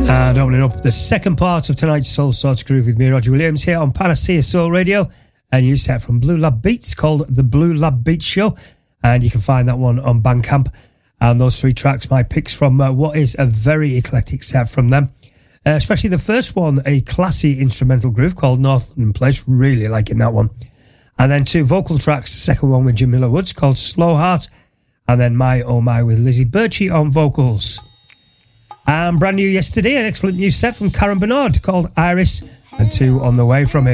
And opening up the second part of tonight's Soul Sorts Groove with me, Roger Williams, here on Panacea Soul Radio. A new set from Blue Lab Beats called The Blue Lab Beats Show. And you can find that one on Bandcamp. And those three tracks, my picks from what is a very eclectic set from them. Especially the first one, a classy instrumental groove called North London Place. Really liking that one. And then two vocal tracks. The second one with Jamila Woods called Slow Heart. And then My Oh My with Lizzie Birchie on vocals. And brand new yesterday, an excellent new set from Karen Bernard called Iris, and two on the way from it.